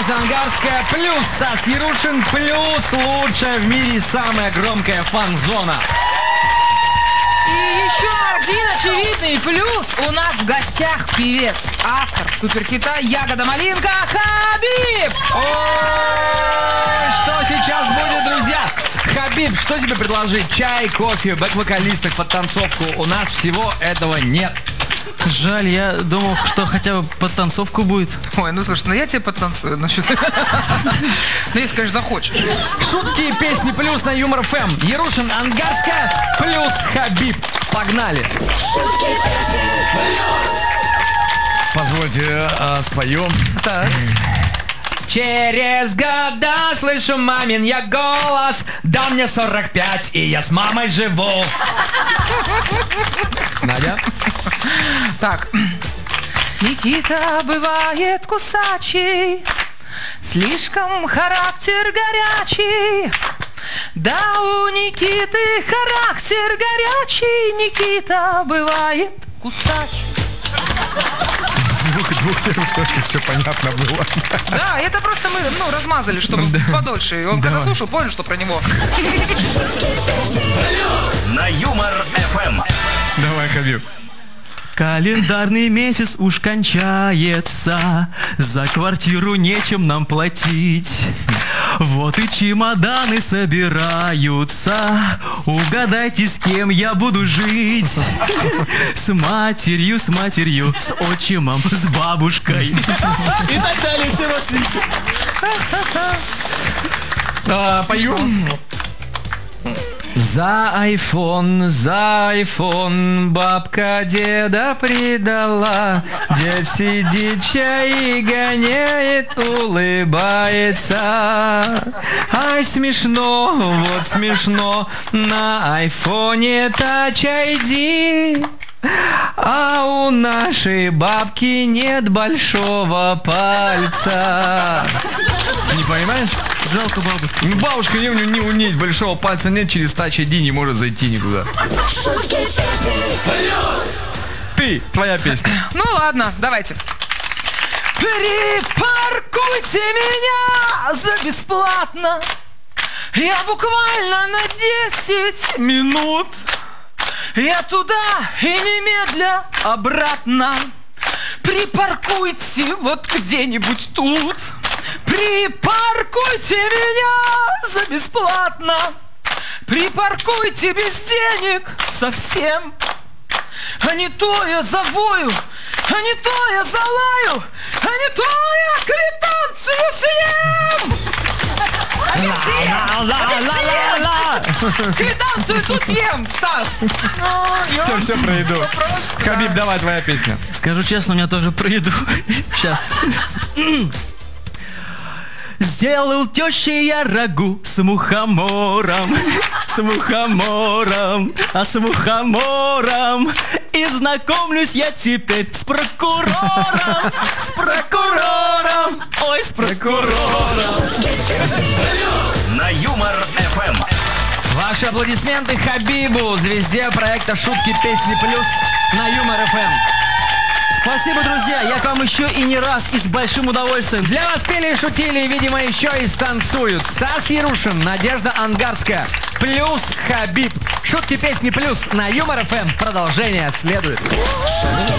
Надежда Ангарская плюс Стас Ярушин плюс лучшая в мире самая громкая фан-зона. И еще один очевидный плюс. У нас в гостях певец, автор суперхита «Ягода малинка» Хабиб. Ой, что сейчас будет, друзья? Хабиб, что тебе предложить? Чай, кофе, бэк-вокалисток, подтанцовку? У нас всего этого нет. Жаль, я думал, что хотя бы подтанцовку будет. Ой, ну слушай, ну я тебе подтанцую. Ну, если, конечно, захочешь. Шутки и песни плюс на Юмор ФМ. Ярушин, Ангарская плюс Хабиб. Погнали. Шутки, песни, плюс. Позвольте, споем. Так. Через года слышу мамин я голос. Да мне 45, и я с мамой живу. Надя? Так. Никита бывает кусачий, слишком характер горячий. Да, у Никиты характер горячий, Никита бывает кусачий. Двух первых точно все понятно было. Да, это просто мы размазали, чтобы подольше. И он когда слушал, понял, что про него. Шутки, песни, плюс. На Юмор ФМ. Давай, Хабиб. Календарный месяц уж кончается, за квартиру нечем нам платить. Вот и чемоданы собираются, угадайте, с кем я буду жить. С матерью, с отчимом, с бабушкой. И так далее, все родственники. Поем. За айфон бабка деда предала. Дед сидит, чай гоняет, улыбается. Ай, смешно, вот смешно, на айфоне Touch ID. А у нашей бабки нет большого пальца. Не понимаешь? Жалко бабушку. Бабушка не у нее большого пальца нет, через Touch ID не может зайти никуда. Шутки, песни, плюс. Ты, твоя песня. Ну ладно, давайте. Припаркуйте меня за бесплатно. Я буквально на 10 минут. Я туда и немедля обратно. Припаркуйте вот где-нибудь тут. Припаркуйте меня за бесплатно. Припаркуйте без денег совсем. А не то я завою, а не то я залаю, а не то я квитанцию съем. Квитанцию ту съем, Стас. Все про еду. Хабиб, давай, твоя песня. Скажу честно, у меня тоже про еду. Сейчас. Сделал теща я рагу с мухомором, с мухомором, с мухомором. И знакомлюсь я теперь с прокурором, ой, с прокурором. На Юмор ФМ. Ваши аплодисменты Хабибу, звезде проекта «Шутки, песни плюс» на Юмор ФМ. Спасибо, друзья, я к вам еще и не раз, и с большим удовольствием. Для вас пели и шутили, видимо, еще и станцуют. Стас Ярушин, Надежда Ангарская, плюс Хабиб. Шутки, песни плюс на Юмор ФМ. Продолжение следует.